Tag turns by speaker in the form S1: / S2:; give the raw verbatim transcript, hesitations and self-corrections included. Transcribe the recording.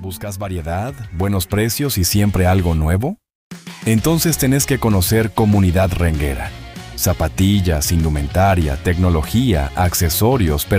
S1: ¿Buscas variedad, buenos precios y siempre algo nuevo? Entonces tenés que conocer Comunidad Renguera. Zapatillas, indumentaria, tecnología, accesorios,